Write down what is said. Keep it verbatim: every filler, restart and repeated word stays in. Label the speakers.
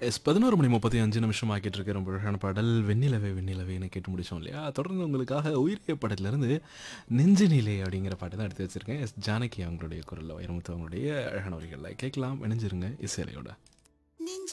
Speaker 1: S பதினொன்று மணி முப்பத்தி ஐந்து நிமிஷம் ஆக்கிட்டு இருக்க ரொம்ப அழகான பாடல் வெண்ணிலவே வெண்ணிலவேன்னு கேட்டு முடிச்சோம் இல்லையா? தொடர்ந்து உங்களுக்காக உயிரிய படத்துலேருந்து நெஞ்சினிலே அப்படிங்கிற பாட்டு தான் எடுத்து வச்சிருக்கேன். எஸ் ஜானகி அவங்களுடைய குரலில் வைரமுத்து அவங்களுடைய அழகான வரிகளில் கேட்கலாம். இணைஞ்சிருங்க இசையலையோட.